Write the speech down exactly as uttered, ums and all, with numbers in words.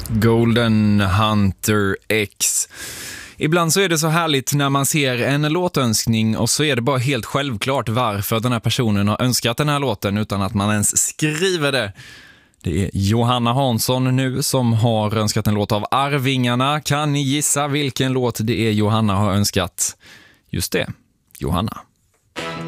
Golden Hunter X. Ibland så är det så härligt när man ser en låtönskning och så är det bara helt självklart varför den här personen har önskat den här låten utan att man ens skriver det. Det är Johanna Hansson nu som har önskat en låt av Arvingarna. Kan ni gissa vilken låt det är Johanna har önskat? Just det, Johanna.